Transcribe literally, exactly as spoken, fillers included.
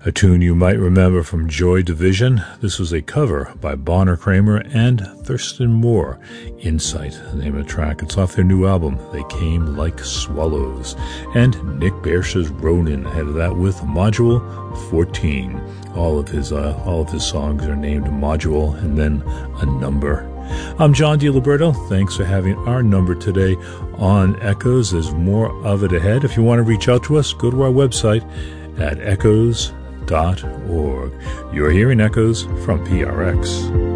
A tune you might remember from Joy Division. This was a cover by Bonner Kramer and Thurston Moore. Insight, the name of the track. It's off their new album, They Came Like Swallows. And Nick Bersha's Ronin ahead that with Module fourteen. All of his uh, all of his songs are named Module and then a number. I'm John DiLiberto. Thanks for having our number today on Echoes. There's more of it ahead. If you want to reach out to us, go to our website at echoes dot org. You're hearing Echoes from P R X.